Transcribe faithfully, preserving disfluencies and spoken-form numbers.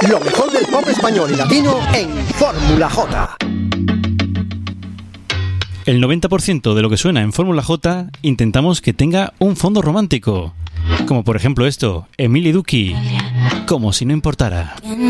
Lo mejor del pop español y latino en Fórmula J. El noventa por ciento de lo que suena en Fórmula J intentamos que tenga un fondo romántico. Como por ejemplo esto, Emily Duki, Como si no importara.